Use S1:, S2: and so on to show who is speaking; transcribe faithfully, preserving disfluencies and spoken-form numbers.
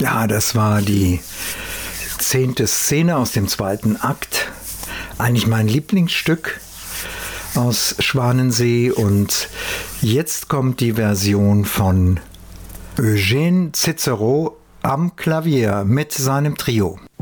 S1: Ja, das war die zehnte Szene aus dem zweiten Akt. Eigentlich mein Lieblingsstück aus Schwanensee. Und jetzt kommt die Version von Eugène Cicero am Klavier mit seinem Trio.